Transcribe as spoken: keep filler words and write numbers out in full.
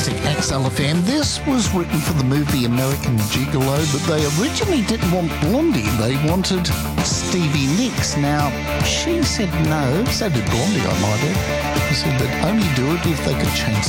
Classic X L F M. This was written for the movie American Gigolo, but they originally didn't want Blondie. They wanted Stevie Nicks. Now, she said no. So did Blondie, I might add. She said they'd only do it if they could change